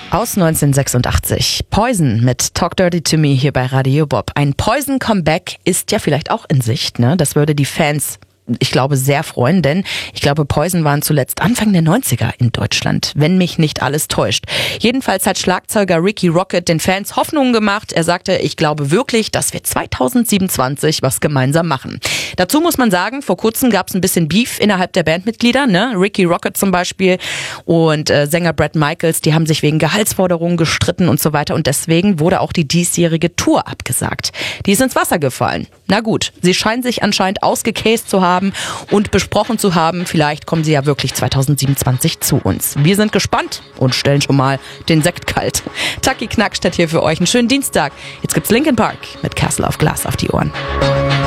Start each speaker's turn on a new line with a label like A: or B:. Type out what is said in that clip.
A: Aus 1986. Poison mit Talk Dirty to Me hier bei Radio Bob. Ein Poison-Comeback ist ja vielleicht auch in Sicht, ne? Das würde die Fans, ich glaube, sehr freuen, denn ich glaube, Poison waren zuletzt Anfang der 90er in Deutschland, wenn mich nicht alles täuscht. Jedenfalls hat Schlagzeuger Ricky Rocket den Fans Hoffnungen gemacht. Er sagte, ich glaube wirklich, dass wir 2027 was gemeinsam machen. Dazu muss man sagen, vor kurzem gab es ein bisschen Beef innerhalb der Bandmitglieder, ne? Ricky Rocket zum Beispiel und Sänger Bret Michaels, die haben sich wegen Gehaltsforderungen gestritten und so weiter und deswegen wurde auch die diesjährige Tour abgesagt. Die ist ins Wasser gefallen. Na gut, sie scheinen sich anscheinend ausgecased zu haben und besprochen zu haben, vielleicht kommen sie ja wirklich 2027 zu uns. Wir sind gespannt und stellen schon mal den Sekt kalt. Taki Knackstedt hier für euch. Einen schönen Dienstag. Jetzt gibt's Linkin Park mit Castle of Glass auf die Ohren.